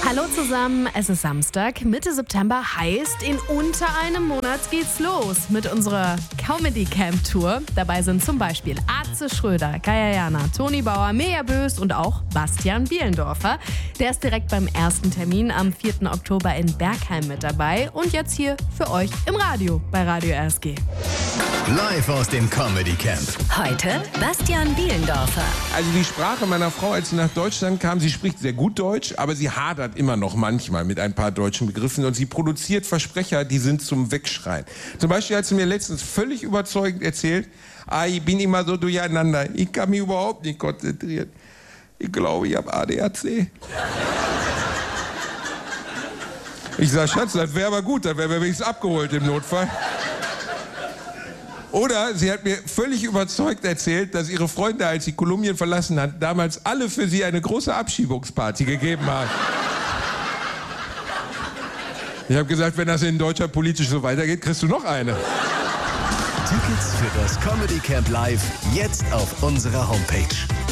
Hallo zusammen, es ist Samstag, Mitte September, heißt, in unter einem Monat geht's los mit unserer Comedy Camp Tour. Dabei sind zum Beispiel Atze Schröder, Kaya Jana, Toni Bauer, Mirja Bös und auch Bastian Bielendorfer. Der ist direkt beim ersten Termin am 4. Oktober in Bergheim mit dabei und jetzt hier für euch im Radio bei Radio RSG. Live aus dem Comedy Camp. Heute Bastian Bielendorfer. Also die Sprache meiner Frau, als sie nach Deutschland kam, sie spricht sehr gut Deutsch, aber sie hadert immer noch manchmal mit ein paar deutschen Begriffen und sie produziert Versprecher, die sind zum Wegschreien. Zum Beispiel hat sie mir letztens völlig überzeugend erzählt, ich bin immer so durcheinander, ich kann mich überhaupt nicht konzentrieren. Ich glaube, ich habe ADHC. Ich sag, Schatz, das wäre aber gut, dann wären wir wenigstens abgeholt im Notfall. Oder sie hat mir völlig überzeugt erzählt, dass ihre Freunde, als sie Kolumbien verlassen hat, damals alle für sie eine große Abschiebungsparty gegeben haben. Ich habe gesagt, wenn das in Deutschland politisch so weitergeht, kriegst du noch eine. Tickets für das Comedy Camp Live jetzt auf unserer Homepage.